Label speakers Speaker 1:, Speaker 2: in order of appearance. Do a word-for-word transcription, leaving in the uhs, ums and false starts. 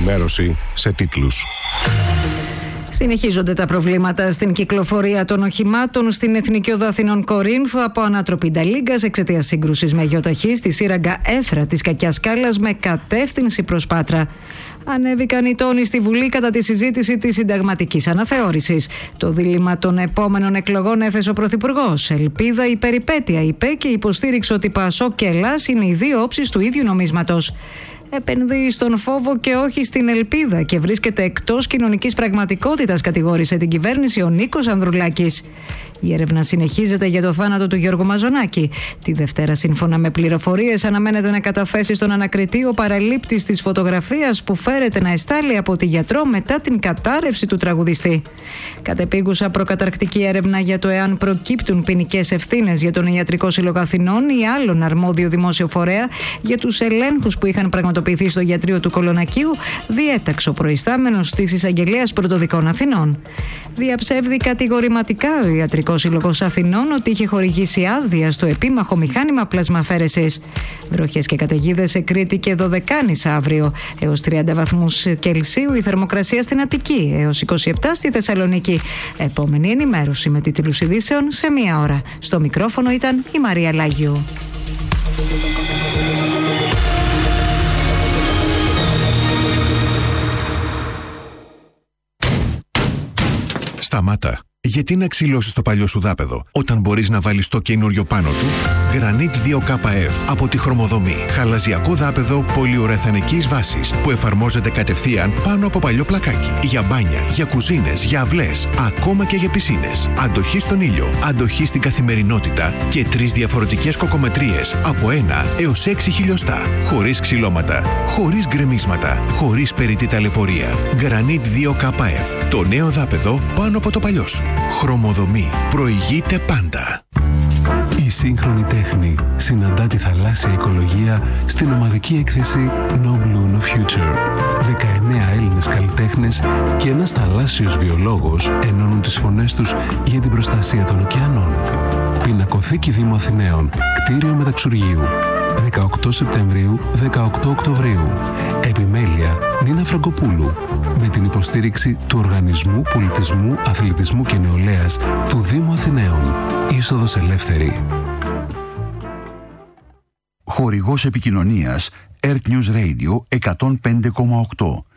Speaker 1: ενημέρωση σε τίτλους.
Speaker 2: Συνεχίζονται τα προβλήματα στην κυκλοφορία των οχημάτων στην Εθνική Οδό Αθηνών Κορίνθου από ανάτροπη Νταλίγκας εξαιτίας σύγκρουσης με γιοταχή στη σύραγγα Έθρα της Κακιάς Σκάλας με κατεύθυνση προς Πάτρα. Ανέβηκαν οι τόνοι στη Βουλή κατά τη συζήτηση της συνταγματικής αναθεώρησης. Το δίλημμα των επόμενων εκλογών έθεσε ο Πρωθυπουργός. Ελπίδα ή περιπέτεια, είπε, και υποστήριξε ότι Πασόκ και Ελλάς είναι οι δύο όψεις του ίδιου νομίσματος. Επενδύει στον φόβο και όχι στην ελπίδα και βρίσκεται εκτός κοινωνικής πραγματικότητας, κατηγόρησε την κυβέρνηση ο Νίκος Ανδρουλάκης. Η έρευνα συνεχίζεται για το θάνατο του Γιώργου Μαζονάκη. Τη Δευτέρα, σύμφωνα με πληροφορίες, αναμένεται να καταθέσει στον ανακριτή ο παραλήπτης της φωτογραφίας που φέρεται να εστάλει από τη γιατρό μετά την κατάρρευση του τραγουδιστή. Κατεπίγουσα προκαταρκτική έρευνα για το εάν προκύπτουν ποινικές ευθύνες για τον Ιατρικό Σύλλογο Αθηνών ή άλλον αρμόδιο δημόσιο φορέα για τους ελέγχους που είχαν πραγματοποιηθεί στο ιατρείο του Κολονακίου, διέταξε ο προϊστάμενος της Εισαγγελίας Πρωτοδικών Αθηνών. Διαψεύδει κατηγορηματικά ο Ιατρικός Σύλλογος Αθηνών ότι είχε χορηγήσει άδεια στο επίμαχο μηχάνημα πλασμαφέρεσης. Βροχές και καταιγίδες σε Κρήτη και Δωδεκάνησα αύριο. Έως τριάντα βαθμούς Κελσίου η θερμοκρασία στην Αττική, έως είκοσι επτά στη Θεσσαλονίκη. Επόμενη ενημέρωση με τίτλους ειδήσεων σε μία ώρα. Στο μικρόφωνο ήταν η Μαρία Λάγιου.
Speaker 3: Σταμάτα. Γιατί να ξυλώσεις το παλιό σου δάπεδο όταν μπορείς να βάλεις το καινούριο πάνω του? Granit δύο K F από τη Χρωμοδομή. Χαλαζιακό δάπεδο πολυουρεθανικής βάσης που εφαρμόζεται κατευθείαν πάνω από παλιό πλακάκι. Για μπάνια, για κουζίνες, για αυλές, ακόμα και για πισίνες. Αντοχή στον ήλιο, αντοχή στην καθημερινότητα και τρεις διαφορετικές κοκομετρίες από ένα έως έξι χιλιοστά. Χωρίς ξυλώματα, χωρίς γκρεμίσματα, χωρίς περιττή ταλαιπωρία. Granit δύο K F. Το νέο δάπεδο πάνω από το παλιό σου. Χρωμοδομή. Προηγείται πάντα.
Speaker 4: Η σύγχρονη τέχνη συναντά τη θαλάσσια οικολογία στην ομαδική έκθεση No Blue No Future. δεκαεννέα Έλληνες καλλιτέχνες και ένας θαλάσσιος βιολόγος ενώνουν τις φωνές τους για την προστασία των ωκεανών. Πινακοθήκη Δήμου Αθηναίων, κτίριο Μεταξουργείου. δεκαοκτώ Σεπτεμβρίου, δεκαοκτώ Οκτωβρίου. Επιμέλεια Νίνα Φραγκοπούλου. Με την υποστήριξη του Οργανισμού Πολιτισμού, Αθλητισμού και Νεολαίας του Δήμου Αθηναίων. Είσοδος ελεύθερη.
Speaker 5: Χορηγός επικοινωνίας Earth News Radio εκατόν πέντε κόμμα οκτώ.